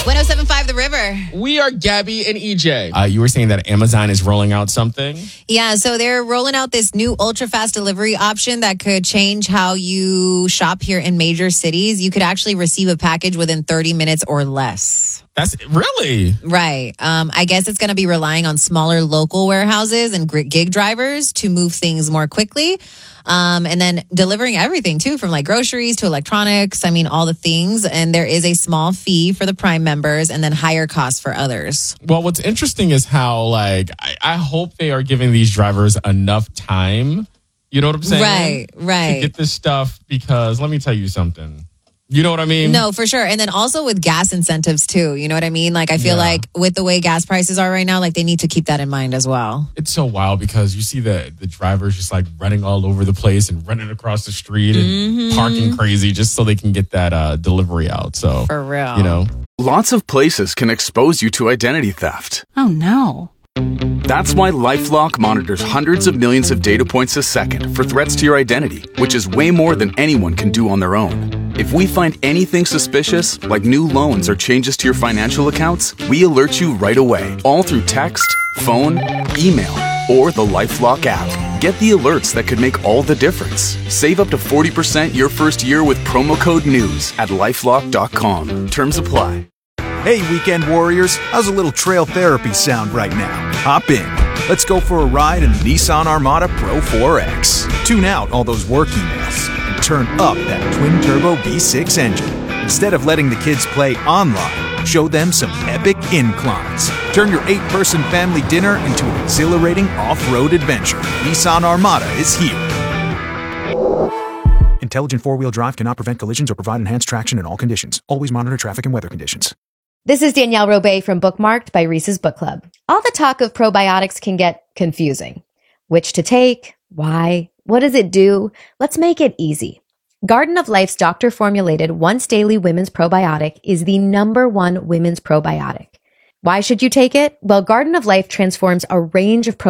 107.5 The River. We are Gabby and EJ. You were saying that Amazon is rolling out something? Yeah, so they're rolling out this new ultra-fast delivery option that could change how you shop here in major cities. You could actually receive a package within 30 minutes or less. That's really? Right. I guess it's going to be relying on smaller local warehouses and gig drivers to move things more quickly. And then delivering everything too, from like groceries to electronics. I mean, all the things. And there is a small fee for the Prime members and then higher costs for others. Well, what's interesting is how, like, I hope they are giving these drivers enough time. You know what I'm saying? Right. To get this stuff, because let me tell you something. You know what I mean? No, for sure. And then also with gas incentives too. You know what I mean? Like, I feel like with the way gas prices are right now, like they need to keep that in mind as well. It's so wild because you see the drivers just like running all over the place and running across the street and parking crazy just so they can get that delivery out. So for real, you know, lots of places can expose you to identity theft. Oh no. That's why LifeLock monitors hundreds of millions of data points a second for threats to your identity, which is way more than anyone can do on their own. If we find anything suspicious, like new loans or changes to your financial accounts, we alert you right away, all through text, phone, email, or the LifeLock app. Get the alerts that could make all the difference. Save up to 40% your first year with promo code NEWS at LifeLock.com. Terms apply. Hey, weekend warriors, how's a little trail therapy sound right now? Hop in. Let's go for a ride in the Nissan Armada Pro 4X. Tune out all those work emails and turn up that twin-turbo V6 engine. Instead of letting the kids play online, show them some epic inclines. Turn your 8-person family dinner into an exhilarating off-road adventure. Nissan Armada is here. Intelligent four-wheel drive cannot prevent collisions or provide enhanced traction in all conditions. Always monitor traffic and weather conditions. This is Danielle Robay from Bookmarked by Reese's Book Club. All the talk of probiotics can get confusing. Which to take? Why? What does it do? Let's make it easy. Garden of Life's doctor-formulated once-daily women's probiotic is the #1 women's probiotic. Why should you take it? Well, Garden of Life transforms a range of